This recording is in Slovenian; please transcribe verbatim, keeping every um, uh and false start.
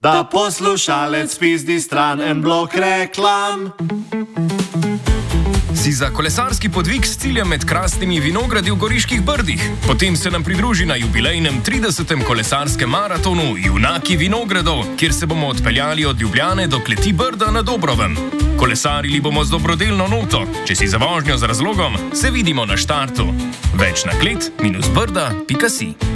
Da poslušalec pizdi stran en blok reklam. Si za kolesarski podvig s ciljem med krasnimi vinogradi v Goriških Brdih? Potem se nam pridruži na jubilejnem tridesetem kolesarskem maratonu Junaki vinogradov, kjer se bomo odpeljali od Ljubljane do kleti Brda na Dobrovem. Kolesarili bomo z dobrodelno noto. Če si za vožnjo z razlogom, se vidimo na štartu. Več na klet minus brda pika si.